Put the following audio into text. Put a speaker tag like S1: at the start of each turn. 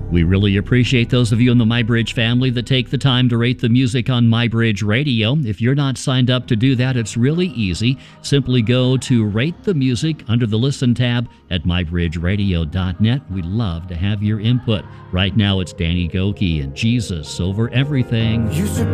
S1: We really appreciate those of you in the MyBridge family that take the time to rate the music on MyBridge Radio. If you're not signed up to do that, it's really easy. Simply go to Rate the Music under the Listen tab at mybridgeradio.net. We'd love to have your input. Right now, it's Danny Gokey and Jesus Over Everything.